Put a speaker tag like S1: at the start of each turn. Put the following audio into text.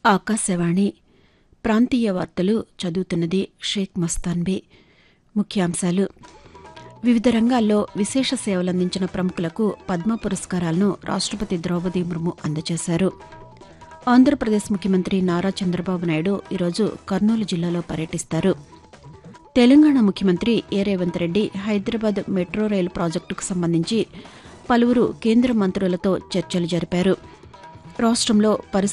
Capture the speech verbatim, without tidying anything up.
S1: ఆకాశవాణి ప్రాంతీయ వార్తలు చదువుతున్నది షేక్ మస్తాన్బీ. ముఖ్యాంశాలు: వివిధ రంగాల్లో విశేష సేవలందించిన ప్రముఖులకు పద్మ పురస్కారాలను రాష్టపతి ద్రౌపది ముర్ము అందజేశారు. ఆంధ్రప్రదేశ్ ముఖ్యమంత్రి నారా చంద్రబాబు నాయుడు ఈరోజు కర్నూలు జిల్లాలో పర్యటిస్తారు. తెలంగాణ ముఖ్యమంత్రి ఏ రేవంత్ రెడ్డి హైదరాబాద్ మెట్రో రైలు ప్రాజెక్టుకు సంబంధించి పలువురు కేంద్ర మంత్రులతో చర్చలు జరిపారు. రాష్టంలో